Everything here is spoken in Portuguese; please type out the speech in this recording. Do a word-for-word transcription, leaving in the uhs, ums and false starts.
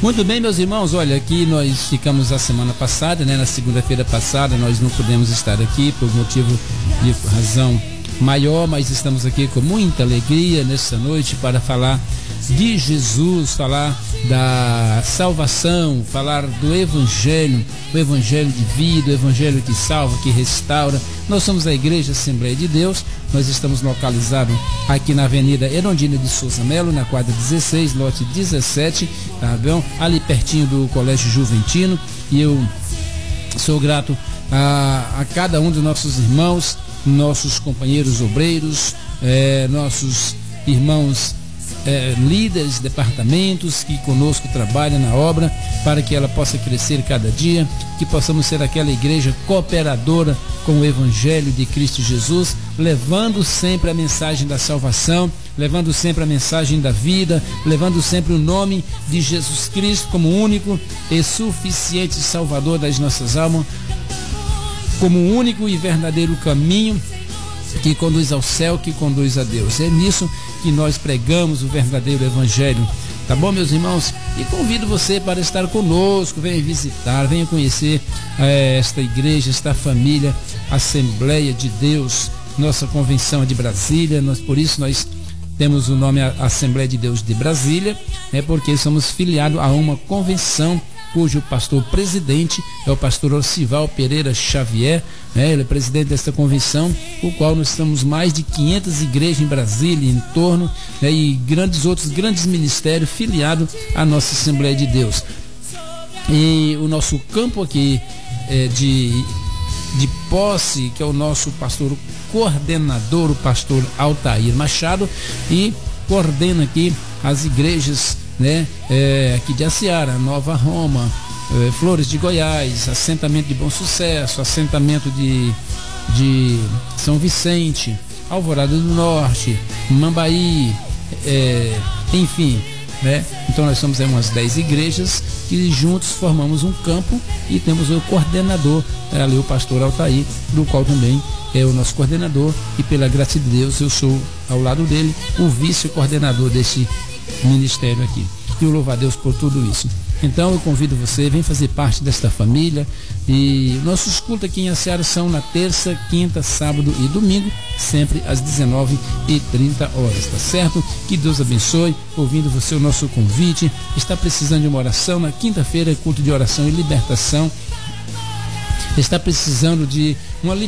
Muito bem, meus irmãos, olha, aqui nós ficamos a semana passada, né? Na segunda-feira passada nós não pudemos estar aqui por motivo de razão maior, mas estamos aqui com muita alegria nessa noite para falar de Jesus, falar da salvação, falar do Evangelho, o Evangelho de vida, o Evangelho que salva, que restaura. Nós somos a Igreja Assembleia de Deus, nós estamos localizados aqui na Avenida Erondina de Souza Melo, na quadra dezesseis, lote dezessete, tá bom? Ali pertinho do Colégio Juventino, e eu sou grato a, a cada um dos nossos irmãos, nossos companheiros obreiros, eh, nossos irmãos É, líderes, departamentos que conosco trabalham na obra, para que ela possa crescer cada dia, que possamos ser aquela igreja cooperadora com o Evangelho de Cristo Jesus, levando sempre a mensagem da salvação, levando sempre a mensagem da vida, levando sempre o nome de Jesus Cristo como único e suficiente Salvador das nossas almas, como único e verdadeiro caminho que conduz ao céu, que conduz a Deus. É nisso que nós pregamos o verdadeiro Evangelho, tá bom, meus irmãos? E convido você para estar conosco, venha visitar, venha conhecer é, esta igreja, esta família, Assembleia de Deus. Nossa convenção é de Brasília, nós, por isso nós temos o nome Assembleia de Deus de Brasília, é porque somos filiados a uma convenção cujo pastor presidente é o pastor Orcival Pereira Xavier, né? Ele é presidente desta convenção, o qual nós estamos mais de quinhentas igrejas em Brasília, em torno, né? E grandes outros grandes ministérios filiados à nossa Assembleia de Deus. E o nosso campo aqui é de, de posse, que é o nosso pastor coordenador, o pastor Altair Machado, e coordena aqui as igrejas, né, é, aqui de Aciara, Nova Roma, é, Flores de Goiás, assentamento de Bom Sucesso, assentamento de, de São Vicente, Alvorada do Norte, Mambaí, é, enfim, né? Então nós somos aí umas dez igrejas que juntos formamos um campo e temos o coordenador, é, ali o pastor Altair, do qual também é o nosso coordenador, e pela graça de Deus eu sou ao lado dele o vice-coordenador desse ministério aqui. E eu louvo a Deus por tudo isso. Então eu convido você, vem fazer parte desta família. E nossos cultos aqui em Aciara são na terça, quinta, sábado e domingo, sempre às dezenove e trinta horas, tá certo? Que Deus abençoe, ouvindo você o nosso convite. Está precisando de uma oração? Na quinta-feira é culto de oração e libertação. Está precisando de uma